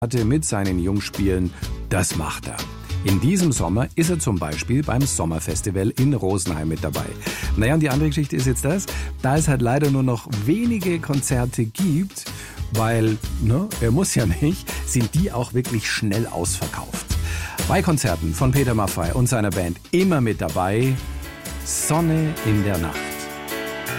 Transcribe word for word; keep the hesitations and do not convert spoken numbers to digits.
mit seinen Jungspielen, das macht er. In diesem Sommer ist er zum Beispiel beim Sommerfestival in Rosenheim mit dabei. Naja, und die andere Geschichte ist jetzt das, da es halt leider nur noch wenige Konzerte gibt, weil, ne, er muss ja nicht, sind die auch wirklich schnell ausverkauft. Bei Konzerten von Peter Maffay und seiner Band immer mit dabei, Sonne in der Nacht.